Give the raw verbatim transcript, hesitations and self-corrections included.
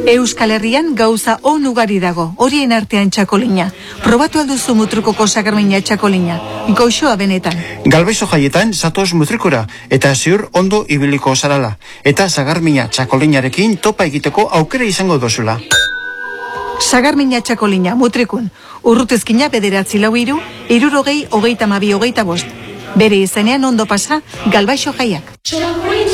Euskal Herrian gauza on ugari dago, horien artean txakolina. Probatu alduzu mutrukoko sagarmina txakolina, goxoa benetan. Galbaizo jaietan zatoz mutrikura, eta ziur ondo ibiliko zarala. Eta sagarmina txakolinarekin topa egiteko aukera izango dozula. Sagarmina txakolina, mutrikun. Urrutezkina bederatzi lau iru, irurogei, hogeita mabi, hogeita bost. Bere izenean ondo pasa, Galbaizo jaiak.